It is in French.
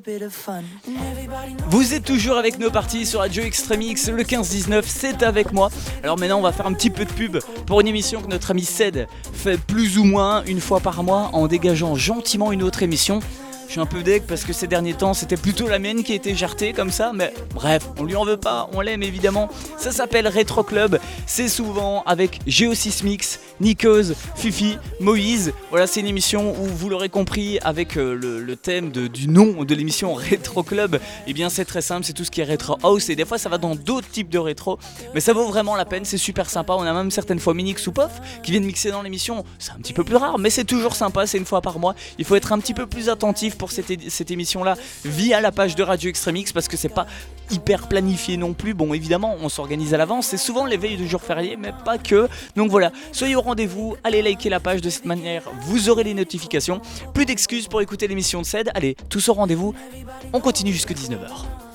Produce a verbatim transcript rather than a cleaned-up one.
Vous êtes toujours avec nos parties sur Radio Extremix, le quinze dix-neuf, c'est avec moi. Alors maintenant on va faire un petit peu de pub pour une émission que notre ami Ced fait plus ou moins une fois par mois en dégageant gentiment une autre émission. Je suis un peu deg parce que ces derniers temps c'était plutôt la mienne qui était jartée comme ça, mais bref, on lui en veut pas, on l'aime évidemment. Ça s'appelle Retro Club, c'est souvent avec Geosysmix, Nikos, Fifi, Moïse. Voilà, c'est une émission où vous l'aurez compris avec euh, le, le thème de, du nom de l'émission Retro Club. Eh bien c'est très simple, c'est tout ce qui est Retro House et des fois ça va dans d'autres types de rétro, mais ça vaut vraiment la peine, c'est super sympa. On a même certaines fois Minix ou Pof qui viennent mixer dans l'émission, c'est un petit peu plus rare, mais c'est toujours sympa, c'est une fois par mois. Il faut être un petit peu plus attentif pour cette, é- cette émission là via la page de Radio Extremix parce que c'est pas hyper planifié non plus. Bon évidemment on s'organise à l'avance, c'est souvent les veilles de jours fériés mais pas que, donc voilà, soyez au rendez-vous, allez liker la page, de cette manière vous aurez les notifications. Plus d'excuses pour écouter l'émission de Ced, allez tous au rendez-vous, on continue jusqu'à dix-neuf heures.